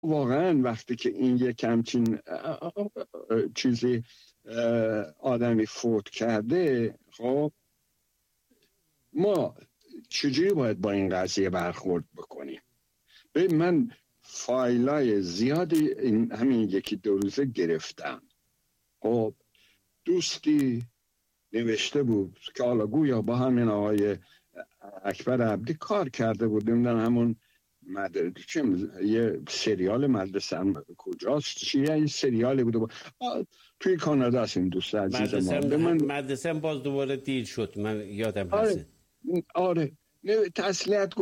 واقعا وقتی که این یک همچین چیزی آدمی فوت کرده، خب ما چجوری باید با این قضیه برخورد بکنیم؟ ببین من فایلای زیادی همین یکی دو روزه گرفتم. خب دوستی نوشته بود که حالا گویا با همین آقای اکبر عبدی کار کرده بود، نمیدونم همون یه سریال مدرسه هم کجاست چیه، این سریالی بوده توی کانادا است این دوست عزیز ما. مدرسه هم باز دوباره دیر شد، من یادم هست. آره تسلیت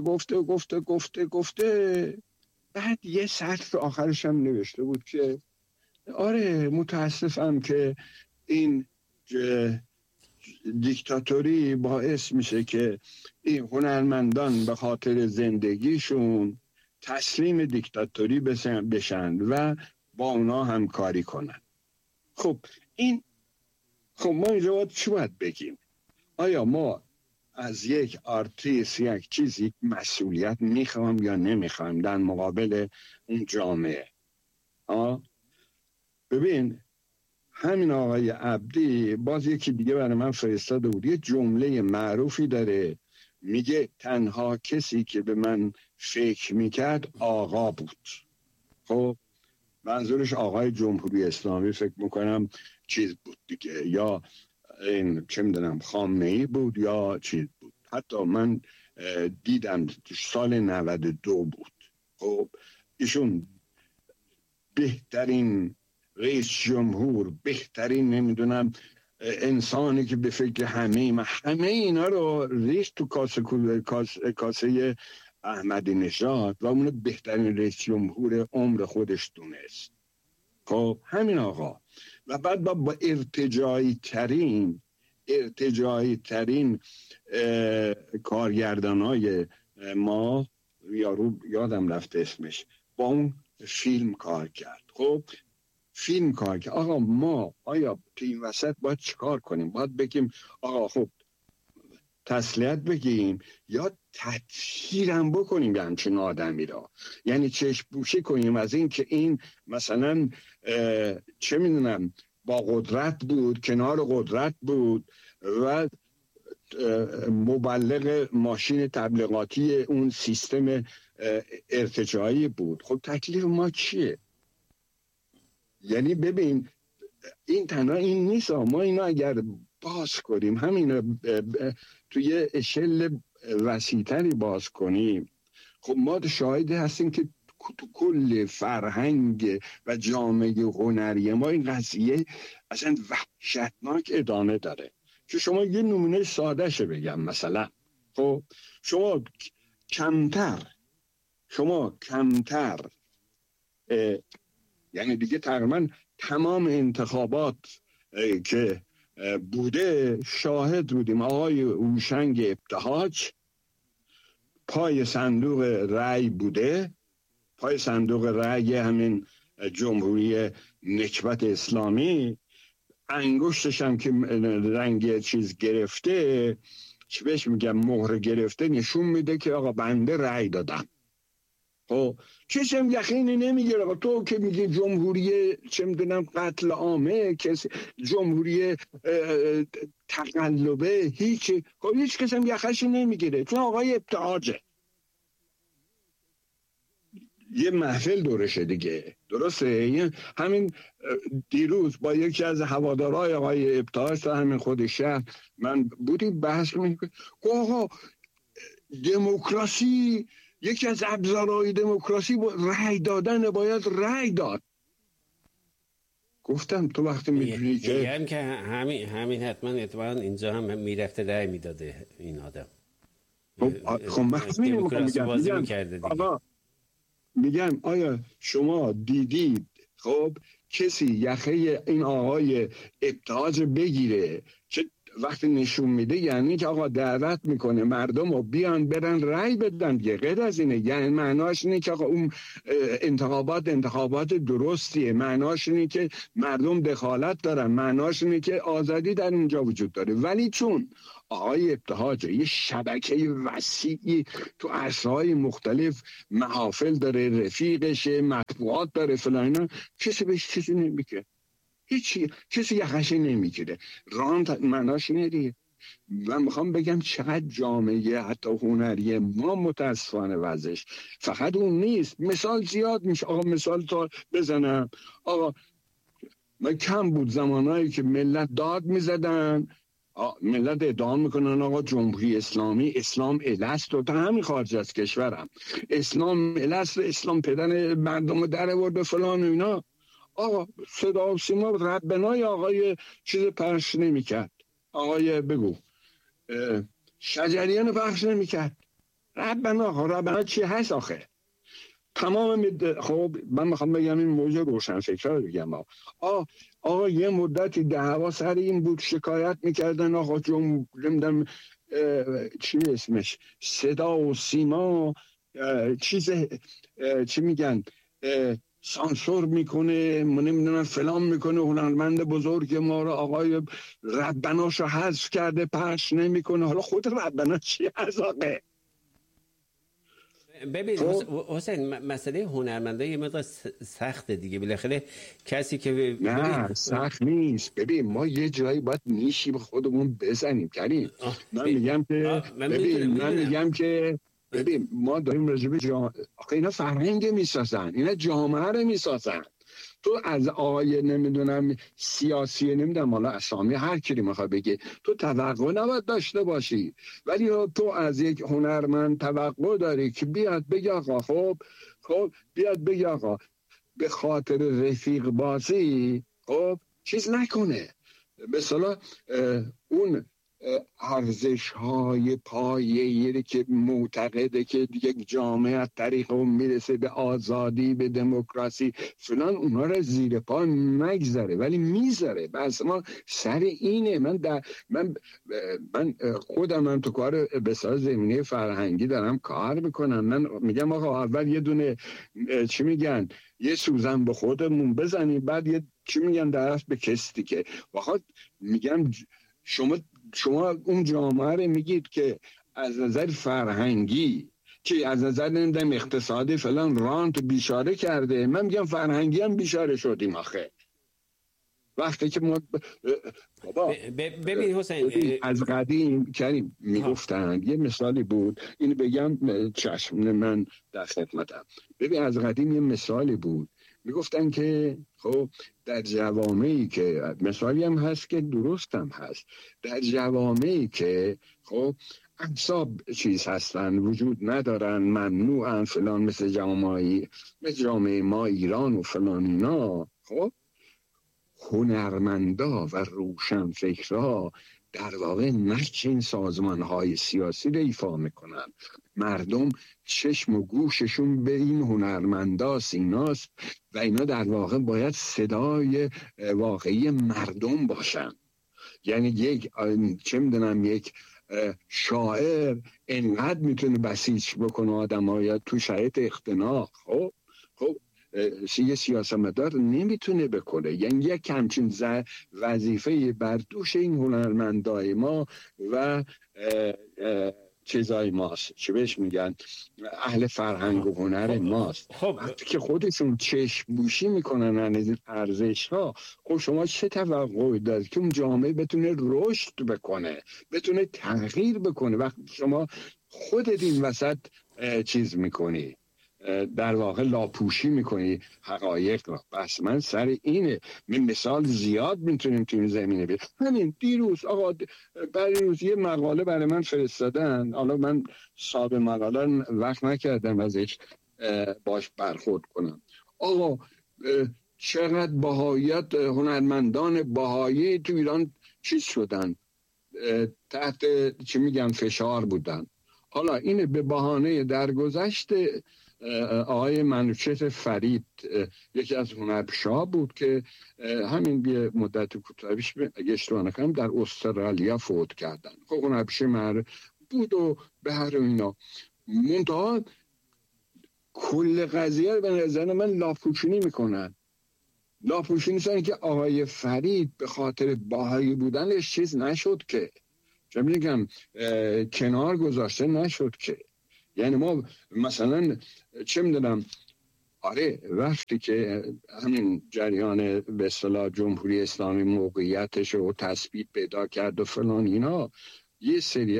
گفته بعد یه سطر آخرش هم نوشته بود که آره متاسفم که این دیکتاتوری باعث میشه که این هنرمندان به خاطر زندگیشون تسلیم دیکتاتوری بشن و با اونا همکاری کنن. خب ما اینجا باید چی باید بگیم؟ آیا ما از یک آرتیست یک چیزی مسئولیت میخوام یا نمیخوام در مقابل اون جامعه؟ ببین همین آقای عبدی باز یکی دیگه برای من فرستاده بود، یه جمله معروفی داره، میگه تنها کسی که به من فکر میکرد آقا بود. خب منظورش آقای جمهوری اسلامی فکر میکنم چیز بود دیگه، یا این چه میدونم خامنه‌ای بود یا چیز بود. حتی من دیدم سال 92 بود. خب ایشون بهترین رئیس جمهور، بهترین نمیدونم انسانی که به فکر همه اینا رو ریخت تو کاسه احمدی نژاد و اون بهترین رئیس جمهور عمر خودش دونست. خب همین آقا. و بعد با ارتجاعی ترین کارگردانای ما، یادم رفته اسمش، با اون فیلم کار کرد. خب فیلم کار کرد. آقا ما آیا تو این وسط باید چیکار کنیم؟ باید بگیم آقا خب تسلیت بگیم یا تطهیرم بکنیم به همچین آدمی را؟ یعنی چشم پوشی کنیم از این که این مثلا چه میدونم با قدرت بود، کنار قدرت بود و مبلغ ماشین تبلیغاتی اون سیستم ارتجاعی بود. خب تکلیف ما چیه؟ یعنی ببین این تنها این نیست، ما اینا اگر باز کنیم، همین توی اشل وسیع‌تری باز کنیم، خب ما شاهد هستیم که تو کل فرهنگ و جامعه هنری ما این قضیه اصلا وحشتناک ادامه داره. که شما یه نمونه ساده‌شو بگم، مثلا خب شما کمتر یعنی دیگه تقریبا تمام انتخابات که بوده شاهد بودیم آقای هوشنگ ابتهاج پای صندوق رأی بوده، پای صندوق رأی همین جمهوری نکبت اسلامی، انگشتش هم که رنگ چیز گرفته، چی بهش میگم، مهر گرفته، نشون میده که آقا بنده رأی دادم. خب کسی هم یقینی نمیگیره. آقا تو که میگی جمهوری چه میدونم قتل عامه، کسی جمهوری تقلبه، هیچ کسی هم یقینی نمیگیره چون آقای ابتهاجه. یه محفل دورشه دیگه، درسته؟ همین دیروز با یکی از هوادارهای آقای ابتهاج تا همین خود شهر من بودیم بحث میکنم، آقا دموکراسی یکی از ابزارهای دموکراسی رأی دادن، باید رأی داد. گفتم تو وقتی میدونی که همین حتما اتفاقا اینجا هم میرفته رأی میداده این آدم. خب میگم آیا شما دیدید خب کسی یخه این آقای ابتهاج بگیره که وقتی نشون میده یعنی که آقا دعوت میکنه مردم رو بیان برن رأی بدن دیگه. غیر از اینه یعنی معناش اینه که آقا اون انتخابات درستیه، معناش اینه که مردم دخالت دارن، معناش اینه که آزادی در اینجا وجود داره. ولی چون آقای ابتهاج یه شبکه وسیعی تو عرصه‌های مختلف محافل داره، رفیقشه، مطبوعات داره فلان، کسی بهش چیزی نمیگه، هیچی، کسی یخش نمیگیره. رانت معناش اینه دیگه. من میخوام بگم چقدر جامعه حتی هنری ما متاسفانه وضعش فقط اون نیست. مثال زیاد میشه. آقا مثال تا بزنم، آقا من کم بود زمانهایی که ملت داد میزدن، ملت ادعا میکنن آقا جمهوری اسلامی اسلام الست و تا همین خارج از کشورم اسلام الست، اسلام پدر مردم در آورد فلان و اینا. آقا صدا و سیما ربنای آقای چیز پخش نمیکرد، آقای بگو شجریان پخش نمیکرد. ربنا چی هست آخه؟ تمام خب من میخوام بگم این موضوع روشن فکرها بگم. آقا یه مدتی دعوا سر این بود، شکایت میکردن آقا نمیدونم چی اسمش صدا و سیما چی میگن سانسور میکنه، نمیدونم فلان میکنه، هنرمند بزرگ ما رو آقای ربناشو حذف کرده پخش نمیکنه. حالا خود ربنا چی هست آقا؟ ببین حسین، مسئله هنرمنده یه مقدار سخته دیگه. بالاخره کسی که نه سخت نیست. ببین ما یه جایی باید نیشی به خودمون بزنیم کریم. من میگم که ببین ما داریم راجب آخه اینا فرهنگ میسازن، اینا جامعه رو میسازن. تو از آقای نمیدونم سیاسی نمیدونم حالا اسامی هر کی میخواد بگه تو توقع نباید داشته باشی، ولی تو از یک هنرمند توقع داری که بیاد بگه آقا خب بیاد بگه آقا به خاطر رفیق بازی خب چیز نکنه. به اصطلاح اون ارزش های پایه‌ای که معتقده که یک جامعه از طریق اون میرسه به آزادی، به دموکراسی فلان، اونا رو زیر پا نگذاره ولی میذاره. بس ما سر اینه. من خودم تو کار بساز زمینه فرهنگی دارم کار میکنم. من میگم آقا اول یه دونه چی میگن یه سوزن به خودمون بزنیم، بعد یه چی میگن درست به کسی که واقعا میگم شما اون جامعه رو میگید که از نظر فرهنگی که از نظر نمیدونم اقتصادی فلان رانت بیچاره کرده. من میگم فرهنگی هم بیچاره شدیم آخه وقتی که ما ببین حسین از قدیم کریم میگفتن یه مثالی بود، اینو بگم چشم من در خدمتم. ببین از قدیم یه مثالی بود، میگفتن که خب در جوامعی که مثالی هم هست که درست هم هست، در جوامعی که خب احساب چیز هستن وجود ندارن، ممنوعن فلان، مثل جامعه ما ایران و فلان اینا، خب هنرمندا و روشنفکرها در واقع نقش این سازمان‌های سیاسی رو ایفا میکنن. مردم چشم و گوششون به این هنرمندا سیناست و اینا در واقع باید صدای واقعی مردم باشن. یعنی یک شاعر انقدر میتونه بسیج بکنه آدم‌ها تو شرایط اختناق، خب یه سیاستمدار نمیتونه بکنه. یعنی یک همچین وظیفه بر دوش این هنرمندای ما و چیزای ماست، چی بهش میگن اهل فرهنگ و هنر ماست. وقتی که خودشون چشم بوشی میکنن از ارزش ها، خب شما چه توقعی دارید که اون جامعه بتونه رشد بکنه، بتونه تغییر بکنه وقتی شما خودت این وسط چیز میکنی، در واقع لاپوشی میکنی حقایق را. بس من سر اینه. من مثال زیاد میتونیم تو این زمینه بیارم. همین دیروز آقا روز یه مقاله برای من فرستادن، حالا من صاحب مقاله وقت نکردم ازش باش برخورد کنم. آقا چقدر بهاییت هنرمندان بهایی تو ایران چیز شدن، تحت چی میگن فشار بودن. حالا اینه به بهانه درگذشت آقای منوچهر فرید یکی از هنرپیشه‌ها بود که همین یه مدت کوتاه پیش اگه اشتباه نکنم در استرالیا فوت کردن. خب هنرپیشه معروف بود و به هر اینا. منتها کل قضیه رو به نظر من لاپوشونی میکنن. لاپوشونی سن که آقای فرید به خاطر باهایی بودنش چیز نشد که، چه میگم، کنار گذاشته نشد که. یعنی ما مثلا چه میدونم، آره وقتی که همین جریان به اصطلاح جمهوری اسلامی موقعیتش رو تثبیت پیدا کرد و فلان اینا، یه سری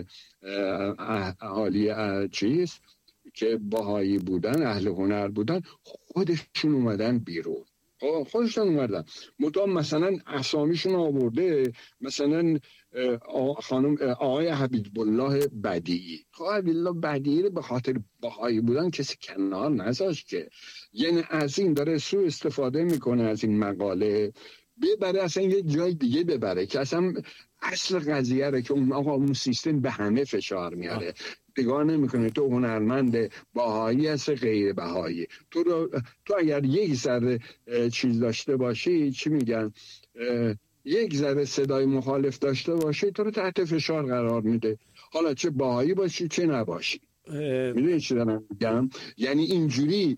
اهالی چیز که باهایی بودن، اهل هنر بودن، خودشون اومدن بیرون. خودشون اومدن مدام مثلا اسامیشون آورده، مثلا خانم آقای حبیب الله بدیعی. حبیب الله بدیعی رو به خاطر بهایی بودن کسی کنار نذاشت که. یعنی از این داره سوء استفاده میکنه از این مقاله، ببره اصلا یه جای دیگه ببره که اصلا اصل قضیه رو که اون سیستم به همه فشار میاره. نگاه نمیکنه تو هنرمند بهایی هست غیر بهایی. تو اگر یک ذره چیز داشته باشی، چی میگن، یک ذره صدای مخالف داشته باشی، تو رو تحت فشار قرار میده، حالا چه بهایی باشی چه نباشی. میدونی چی دارم میگم؟ یعنی اینجوری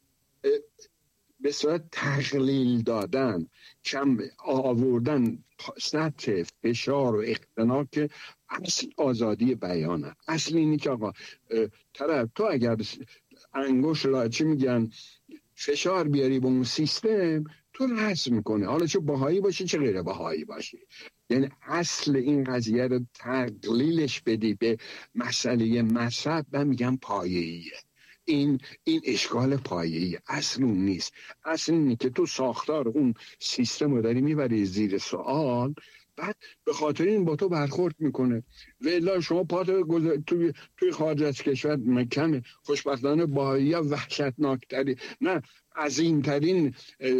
به صورت تقلیل دادن، کم آوردن سطح فشار و اختناق، اصل آزادی بیانه. اصل اینی که آقا طرف تو اگر انگوش چی میگن فشار بیاری به اون سیستم، تو رسم میکنه، حالا چه بهایی باشی چه غیر بهایی باشی. یعنی اصل این قضیه رو تقلیلش بدی به مسئله مذهب، من میگم پایه‌ایه. این اشکال پایه‌ای، اصل اون نیست. اصل اینه که تو ساختار اون سیستم رو داری میبری زیر سوال، بعد به خاطر این با تو برخورد میکنه. و الا شما توی خارج از کشور کمه. خوشبختانه بهایی ها وحشتناکتری، نه عظیمترین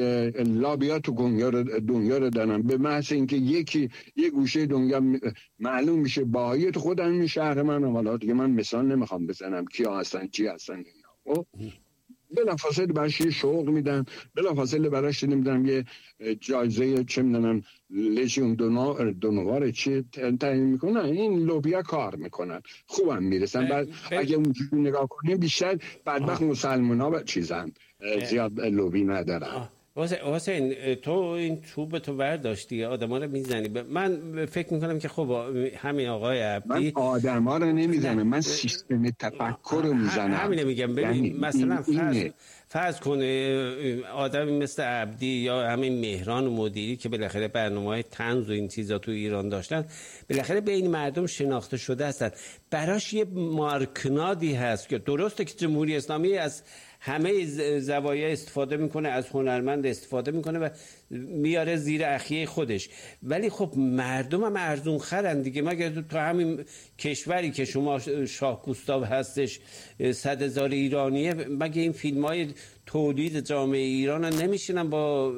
لابیات و دنیا رو دارن. به محض اینکه یک گوشه دنیا معلوم میشه بهایی، تو خود همین شهر من، حالا دیگه من مثال نمیخوام بزنم کیا هستن چی هستن اینا، بلافاصله براش یه شوق میدن، بلافاصله براش نمیدونم یه جایزه چه میدونم لژیون دونوار چی تعیین میکنن. این لوبیا کار میکنن، خوبم میرسن. بعد اگه اونجوری نگاه کنیم بیشتر بدبخت مسلمونا چیزن، زیاد لوبی ندارن. حسین تو این چوب تو برداشتی آدما رو میزنی. من فکر میکنم که خب همین آقای عبدی، من آدما رو نمیزنم، من سیستم تفکر رو میزنم. همین میگم. ببین یعنی مثلا فرض کنه آدمی مثل عبدی یا همین مهران مدیری که بالاخره برنامه‌های طنز و این چیزا تو ایران داشتن، بالاخره بین مردم شناخته شده هستن، براش یه مارکنادی هست که درسته که جمهوری اسلامی از همه زوایا استفاده میکنه، از هنرمند استفاده میکنه و میاره زیر اخیه خودش، ولی خب مردم هم ارزون خرن دیگه. مگه تو همین کشوری که شما شاه گوستاو هستش 100,000 ایرانیه، مگه این فیلم های تولید جامعه ایران ها نمیشینن با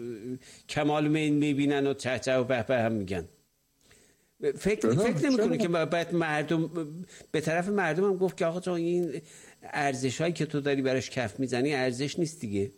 کمال میل میبینن و چهچه و به هم میگن؟ فکر نمیکنه که باید مردم به طرف مردم هم گفت که آقا تو این ارزش هایی که تو داری براش کف میزنی ارزش نیست دیگه؟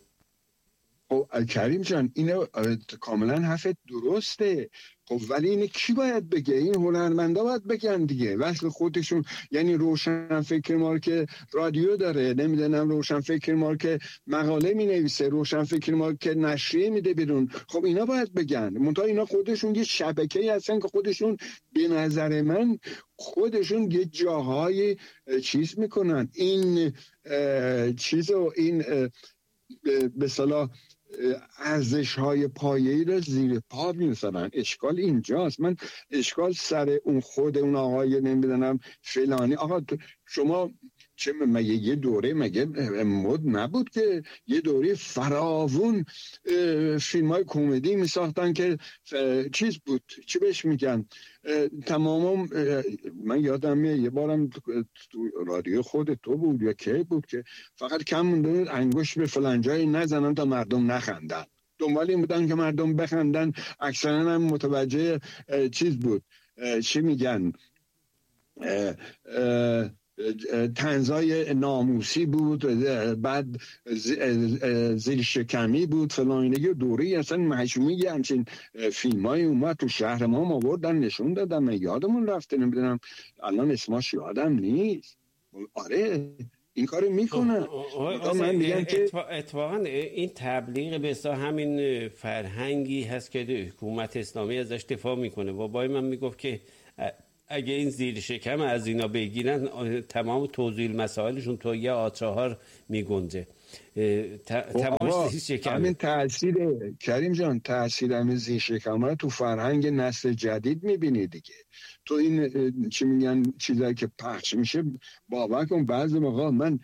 خب کریم جان اینو کاملا حرفت درسته. خب ولی اینه کی باید بگه؟ این هنرمندا باید بگن دیگه. وقتی خودشون، یعنی روشن فکر ما که رادیو داره، نمیدونم روشن فکر ما که مقاله مینویسه، روشن فکر ما که نشریه میده بیرون، خب اینا باید بگن. منتها اینا خودشون یه شبکه‌ای هستن که خودشون به نظر من خودشون یه جاهای چیز میکنن، این چیزو، این به صلاح ارزش‌های پایه‌ای رو زیر پا می‌ذارن. اشکال اینجاست. من اشکال سر اون خود اون آقای نمیدونم فلانی. آقا شما چه مگه یه دوره مگه مد نبود که یه دوره فراوون فیلم‌های کمدی می‌ساختن که چیز بود، چی بهش میگن، تمام. من یادم یه بارم تو رادیو خود تو بود یا کی بود که فقط کم مونده انگشت به فلان جایی نزنن تا مردم نخندن. دنبال این بودن که مردم بخندن. اکثرا هم متوجه چیز بود، چی میگن، طنزای ناموسی بود، بعد زیر شکمی بود فلان دیگه. دوره اصلا مجموعی همچین فیلمای اومد تو شهر ما آوردن نشون دادن، یادمون رفته، نمیدونم الان اسمش یادم نیست. آره این کارو میکنن. من میگم که اتفاقا این تبلیغ به اصطلاح همین فرهنگی هست که حکومت اسلامی ازش دفاع میکنه. بابای من میگفت که اگه این زیر شکم از اینا بگیرن تمام توضیح مسائلشون تو یه آچهار میگنجه. تمام زیر شکم. همین تأثیر کریم جان، تأثیر همین زیر شکم رو تو فرهنگ نسل جدید میبینی دیگه. تو این چی میگن چیزایی که پخش میشه، باور کن بعضی موقع من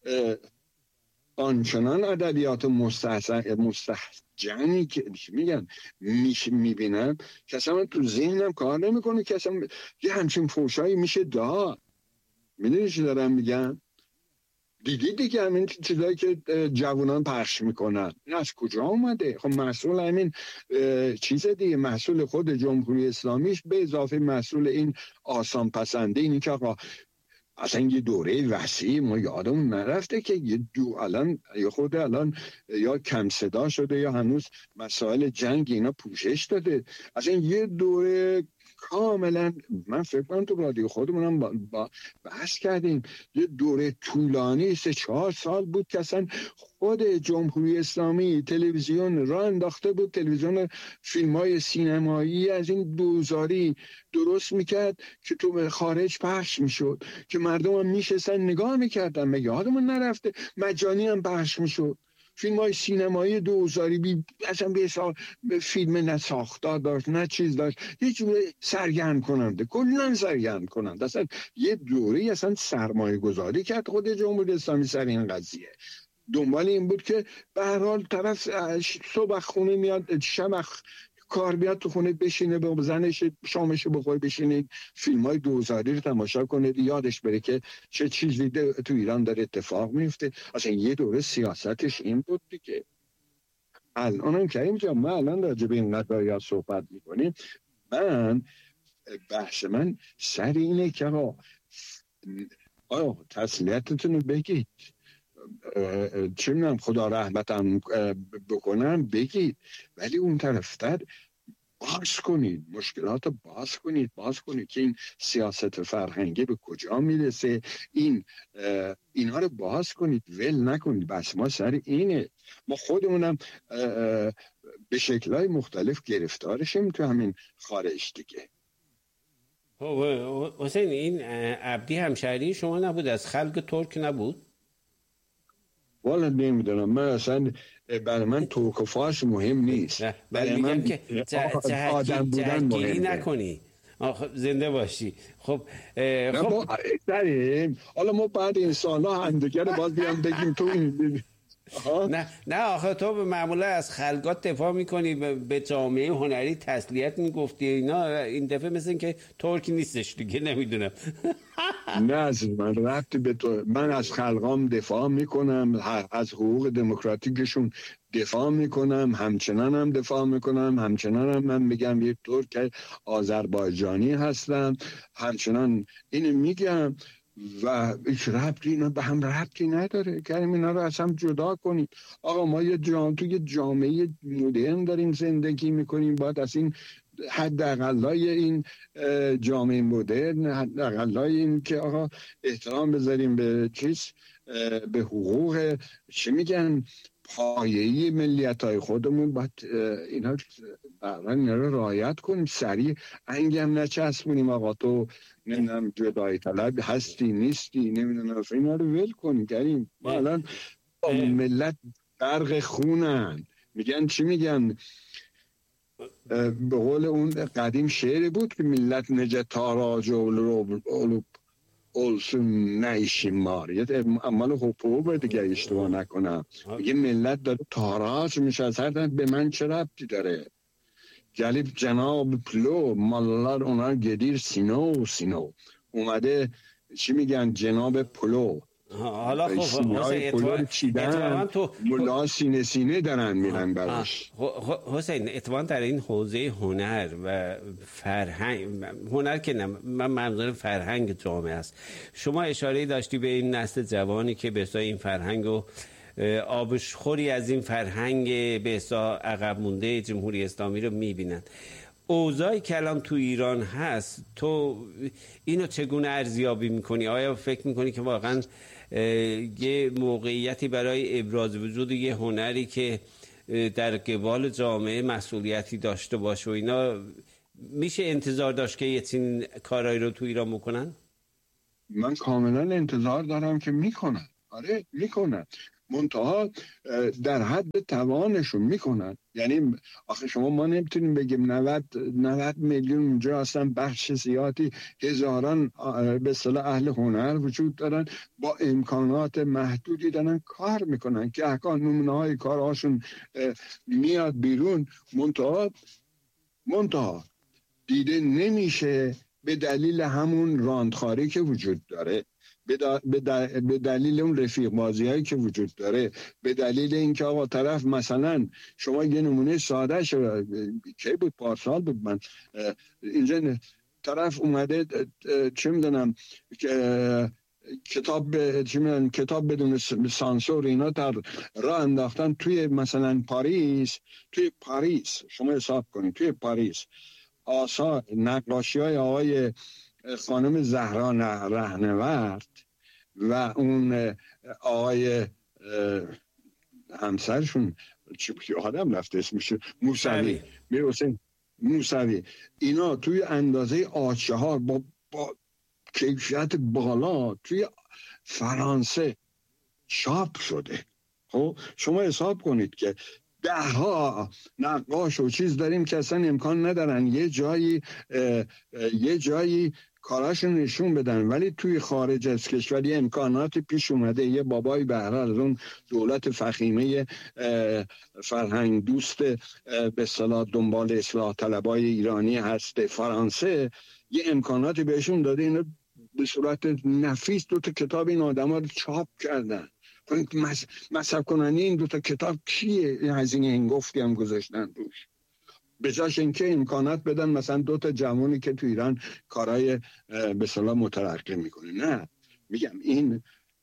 آنچنان ادبیات مستهجنی که میگن میبینم که اصلا تو ذهنم کار نمیکنه که اصلا یه همچین فوشایی میشه داد. میدونی چی دارم میگم؟ دیدی دیگه همین چیزایی که جوانان پخش میکنن این از کجا اومده؟ خب محصول همین چیز دیگه، محصول خود جمهوری اسلامیش به اضافه محصول این آسان پسنده. اینی که آقا اصلا یه دوره وسیع ما یادمون نرفته که الان یا خود الان یا کم صدا شده یا هنوز مسائل جنگ اینا پوشش داده. اصلا یه دوره کاملا، من فکر کنم تو رادیو خودمونم با بحث کردیم، یه دوره طولانی 3-4 سال بود که اصلا خود جمهوری اسلامی تلویزیون را انداخته بود، تلویزیون فیلم‌های سینمایی از این دوزاری درست میکرد که تو خارج پخش میشد که مردم هم میشستن نگاه میکردن. مگه یادمون نرفته مجانی هم پخش میشد؟ فیلم های سینمایی دوزاری اصلا به فیلم نه ساختار داشت نه چیز داشت، یه جوره سرگرم کننده، کلا سرگرم کننده. اصلا یه دوری اصلا سرمایه گذاری کرد خود جمهوری اسلامی سر این قضیه. دنبال این بود که به هر حال طرف صبح خونه میاد، شب کار بیاد تو خونه بشینه با زنش شامشو بخوره بشینه فیلم های دوزاری رو تماشا کنه، یادش بره که چه چیزی تو ایران داره اتفاق میفته. اصلا یه دوره سیاستش این بود دیگه. الان کریم جان ما الان راجع به این قضایا صحبت میکنیم، من بحث من سر اینه که آقا تسلیتتون رو بگید، چه میدونم خدا رحمتم بکنم بگید، ولی اون طرفتر باز کنید، مشکلات رو باز کنید که این سیاست فرهنگی به کجا میرسه، اینا رو باز کنید، ول نکنید. بس ما سر اینه، ما خودمونم به شکل‌های مختلف گرفتارشیم تو همین خارج دیگه. حسین این عبدی همشهری شما نبود؟ از خلق ترک نبود؟ والا نمیدونم، من اصلا برای من ترک و فارس مهم نیست. برای من که جهتگیری نکنی، زنده باشی. خب حالا ما بعد انسان ها همدیگر باز بیان بگیم تو این نه آخه تو معمولا از خلقات دفاع میکنی، به جامعه هنری تسلیت میگفتی اینا. این دفعه مثل این که ترکی نیستش دیگه، نمیدونم. نه از من ربطی به تو، من از خلقام دفاع میکنم، از حقوق دموکراتیکشون دفاع میکنم، همچنان هم دفاع میکنم، همچنان هم من میگم یک ترک آذربایجانی هستم، همچنان اینو میگم و هیچ ربطی اینا به هم ربطی نداره. کریم اینا رو از هم جدا کنید. آقا ما توی جامعه مدرن داریم زندگی میکنیم، باید از این حداقلای این جامعه مدرن، حداقلای این که آقا احترام بذاریم به به حقوق چی میگن پایه‌ای ملیت‌های خودمون، باید اینا رو رعایت کنیم. سریع انگم نچسبونیم آقا تو نمیدونم جدایی طلب هستی نیستی نمیدونم اینا رو ول کنیم. کریم ما الان ملت غرق خونن. میگن چی میگن؟ به قول اون قدیم شعری بود که ملت نجه تاراج اولسون نیشیم ماریت عمال حقوق دیگه اشتباه نکنم. میگه ملت داره تاراج میشه از هر طرف، به من چه ربطی داره؟ گلیب جناب پلو مالار اونا گدیر سینو اومده چی میگن جناب پلو حالا خب اتفاقا تو ملا سینه دارن میرن براش. حسین اتفاقا در این حوزه هنر و فرهنگ، هنر که نه، من منظور فرهنگ جامعه است، شما اشاره داشتی به این نسل جوانی که به اصطلاح این فرهنگ و آبشخوری از این فرهنگ به اصطلاح عقب مونده جمهوری اسلامی رو میبینن. اوضاعی که الان تو ایران هست، تو اینو چگونه ارزیابی میکنی؟ آیا فکر میکنی که واقعا یه موقعیتی برای ابراز وجود یه هنری که در قبال جامعه مسئولیتی داشته باشه و اینا میشه انتظار داشت که یه چنین کارایی رو تو ایران بکنن؟ من کاملا انتظار دارم که میکنن. آره میکنن، منتها در حد توانشون میکنن. یعنی آخه ما نمیتونیم بگیم 90 میلیون اونجا هستن، بخش زیادی هزاران به اصطلاح اهل هنر وجود دارن، با امکانات محدودی دارن کار میکنن که احکام نمونه های کارهاشون میاد بیرون، منتها دیده نمیشه به دلیل همون راندخاری که وجود داره، به دلیل اون رفیق بازی هایی که وجود داره، به دلیل اینکه آقا طرف مثلا شما یه نمونه ساده شد کی بود، پارسال بود، من اینجا طرف اومده چه میدونم کتاب بدون سانسور اینا در راه انداختن توی مثلا پاریس شما حساب کنید توی پاریس آثار نقاشی های آقای خانم زهرا رهنورد و اون آقای همسرشون چی آدم رفته اسمش موسوی، اینا توی اندازه آچهار با کیفیت بالا توی فرانسه چاپ شده. خب شما حساب کنید که 10 نقاش و چیز داریم که اصلا امکان ندارن یه جایی کاراشون نشون بدن، ولی توی خارج از کشور امکانات پیش اومده. یه بابای به هر حال از اون دولت فخیمه فرهنگ دوست به اصطلاح دنبال اصلاح طلبای ایرانی هست فرانسه، یه امکاناتی بهشون داده، اینو به صورت نفیس 2 کتاب این آدما رو چاپ کردن. مصرف کننده این 2 کتاب کیه؟ این هزینه این گفتی هم گذاشتن روش، به جاش اینکه امکانات بدن مثلا 2 جوانی که تو ایران کارهای به اصطلاح مترقی میکنه. نه، میگم این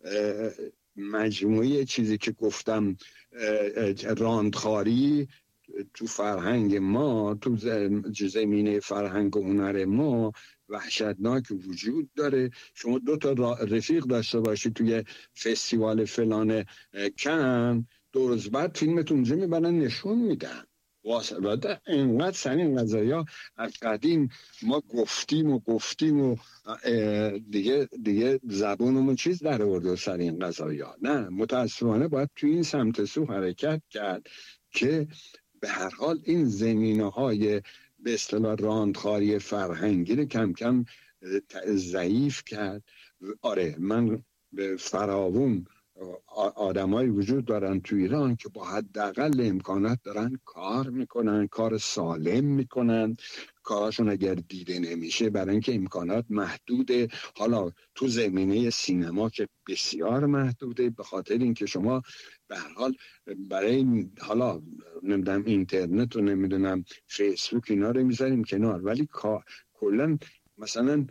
مجموعه چیزی که گفتم، راندخاری تو فرهنگ ما، تو زمینه فرهنگ و هنر ما وحشتناک وجود داره. شما 2 رفیق داشته باشی توی فستیوال فلان کن، 2 روز بعد فیلمتون اونجا میبرن نشون میدن. واسه اینقدر سر این قضایا از قدیم ما گفتیم و دیگه زبونمون چیز در آورد سر این قضایا. نه، متاسفانه باید توی این سمت سو حرکت کرد که به هر حال این زمینه‌های به اصطلاح راندخاری فرهنگی رو کم کم ضعیف کرد. آره، من به فراوون آدمایی وجود دارن تو ایران که با حداقل امکانات دارن کار میکنن، کار سالم میکنن، کاراشون اگر دیده نمیشه برای اینکه امکانات محدوده. حالا تو زمینه سینما که بسیار محدوده، به خاطر اینکه شما به هر حال برای حالا نمیدونم اینترنت و نمیدونم فیسبوک اینا رو میذاریم کنار، ولی کلا مثلا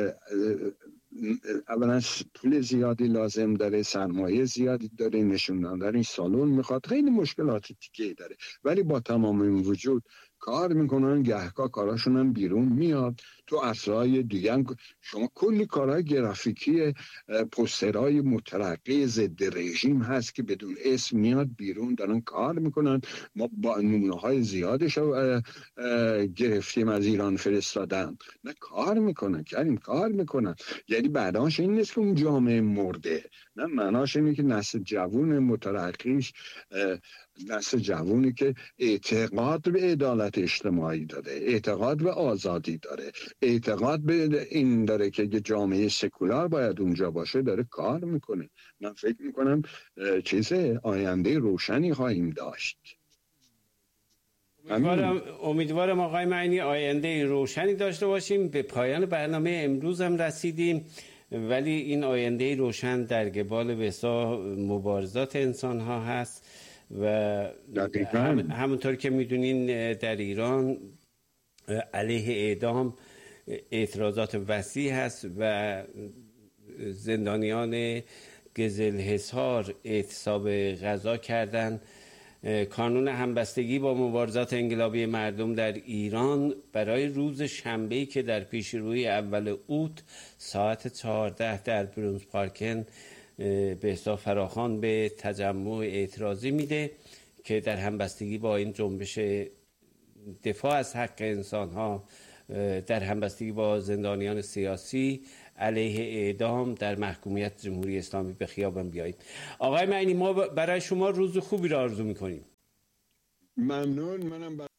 اولا پول زیادی لازم داره، سرمایه زیادی داره، نشون دادن سالن میخواد، خیلی مشکلات دیگه داره، ولی با تمام این وجود کار میکنن. گهگاه کاراشون هم بیرون میاد تو عصرهای دیگه. شما کلی کارهای گرافیکی، پوسترهای مترقی ضد رژیم هست که بدون اسم میاد بیرون، دارن کار میکنن. ما با نمونه های زیادش گرفتیم از ایران فرستادن. نه، کار میکنن. یعنی بعداش این نیست که اون جامعه مرده، نه، معناش اینه که نسل جوون مترقیش، نسل جوونی که اعتقاد به عدالت اجتماعی داره، اعتقاد به آزادی داره، اعتقاد به این داره که یه جامعه سکولار باید اونجا باشه، داره کار میکنه. من فکر میکنم آینده روشنی خواهیم داشت. امیدوارم آقای معنی آینده روشنی داشته باشیم. به پایان برنامه امروز هم رسیدیم. ولی این آینده روشن در قبال بسا مبارزات انسان ها هست و همونطور که میدونین در ایران علیه اعدام اعتراضات وسیع هست و زندانیان قزلحصار اعتصاب غذا کردند. کانون همبستگی با مبارزات انقلابی مردم در ایران برای روز شنبه‌ای که در پیش روی اول اوت ساعت 14 در برونز پارکن به حساب فراخوان به تجمع اعتراضی میده که در همبستگی با این جنبش دفاع از حق انسان‌ها، در همبستگی با زندانیان سیاسی علیه اعدام در محکومیت جمهوری اسلامی به خیابان بیاییم. آقای معینی، ما برای شما روز خوبی را آرزو میکنیم. ممنون. منم